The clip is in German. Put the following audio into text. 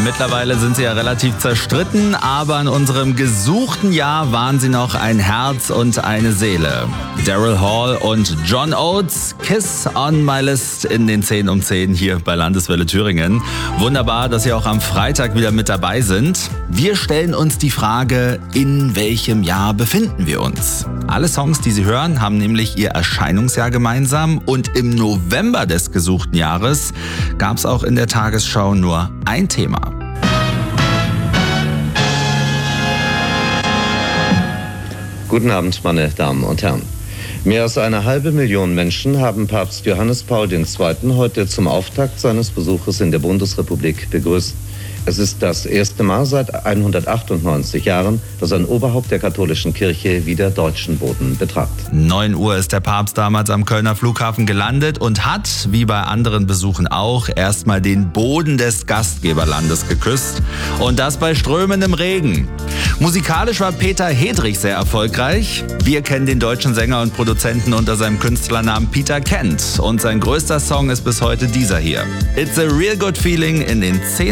Mittlerweile sind sie ja relativ zerstritten, aber in unserem gesuchten Jahr waren sie noch ein Herz und eine Seele. Daryl Hall und John Oates, Kiss on My List in den 10 um 10 hier bei Landeswelle Thüringen. Wunderbar, dass Sie auch am Freitag wieder mit dabei sind. Wir stellen uns die Frage, in welchem Jahr befinden wir uns? Alle Songs, die Sie hören, haben nämlich ihr Erscheinungsjahr gemeinsam und im November des gesuchten Jahres gab es auch in der Tagesschau nur ein Thema. Guten Abend, meine Damen und Herren. Mehr als 500.000 Menschen haben Papst Johannes Paul II. Heute zum Auftakt seines Besuches in der Bundesrepublik begrüßt. Es ist das erste Mal seit 198 Jahren, dass ein Oberhaupt der katholischen Kirche wieder deutschen Boden betrat. 9 Uhr ist der Papst damals am Kölner Flughafen gelandet und hat, wie bei anderen Besuchen auch, erstmal den Boden des Gastgeberlandes geküsst. Und das bei strömendem Regen. Musikalisch war Peter Hedrich sehr erfolgreich. Wir kennen den deutschen Sänger und Produzenten unter seinem Künstlernamen Peter Kent. Und sein größter Song ist bis heute dieser hier. It's a real good feeling in den 10